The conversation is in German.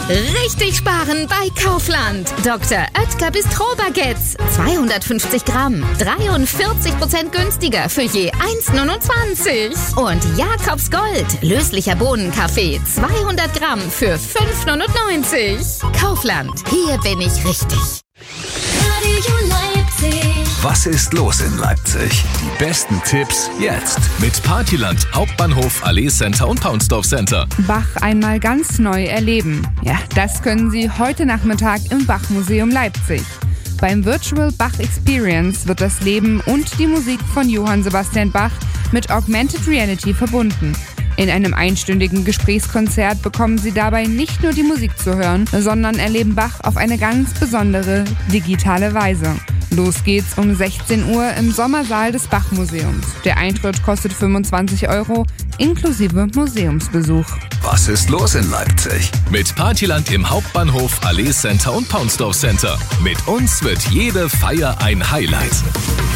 Richtig sparen bei Kaufland. Dr. Oetker Bistro-Baguettes. 250 Gramm. 43% günstiger für je 1,29. Und Jakobs Gold. Löslicher Bohnenkaffee. 200 Gramm für 5,99. Kaufland. Hier bin ich richtig. Radio Leipzig. Was ist los in Leipzig? Die besten Tipps jetzt mit Partyland, Hauptbahnhof, Allee Center und Paunsdorf Center. Bach einmal ganz neu erleben. Ja, das können Sie heute Nachmittag im Bach-Museum Leipzig. Beim Virtual Bach Experience wird das Leben und die Musik von Johann Sebastian Bach mit Augmented Reality verbunden. In einem einstündigen Gesprächskonzert bekommen Sie dabei nicht nur die Musik zu hören, sondern erleben Bach auf eine ganz besondere digitale Weise. Los geht's um 16 Uhr im Sommersaal des Bach-Museums. Der Eintritt kostet 25 € inklusive Museumsbesuch. Was ist los in Leipzig? Mit Partyland im Hauptbahnhof, Allee Center und Paunsdorf Center. Mit uns wird jede Feier ein Highlight.